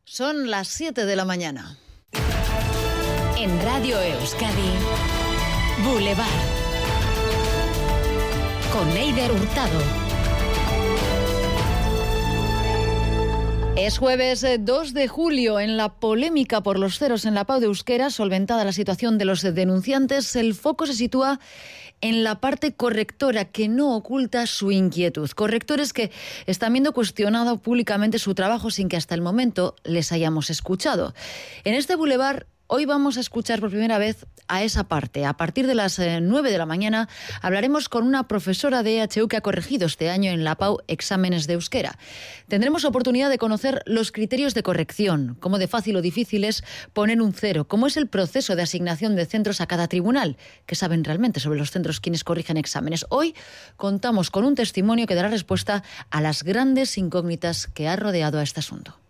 Son las 7 de la mañana. En Radio Euskadi, Boulevard. Con Eider Hurtado. Es jueves 2 de julio. En la polémica por los ceros en la Pau de Euskera, solventada la situación de los denunciantes, el foco se sitúa en la parte correctora, que no oculta su inquietud. Correctores que están viendo cuestionado públicamente su trabajo sin que hasta el momento les hayamos escuchado. En este Boulevard hoy vamos a escuchar por primera vez a esa parte. A partir de las 9 de la mañana hablaremos con una profesora de EHU que ha corregido este año en la Pau exámenes de euskera. Tendremos oportunidad de conocer los criterios de corrección, cómo de fácil o difícil es poner un cero, cómo es el proceso de asignación de centros a cada tribunal, qué saben realmente sobre los centros quienes corrigen exámenes. Hoy contamos con un testimonio que dará respuesta a las grandes incógnitas que ha rodeado a este asunto.